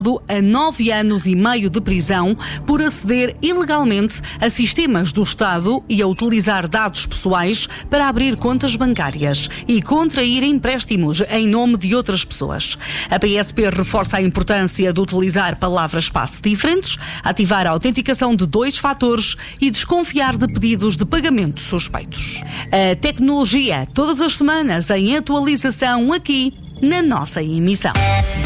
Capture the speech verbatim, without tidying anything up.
a nove anos e meio de prisão por aceder ilegalmente a sistemas do Estado e a utilizar dados pessoais para abrir contas bancárias e contrair empréstimos em nome de outras pessoas. A P S P reforça a importância de utilizar palavras-passe diferentes, ativar a autenticação de dois fatores e desconfiar de pedidos de pagamento suspeitos. A tecnologia, todas as semanas em atualização aqui na nossa emissão.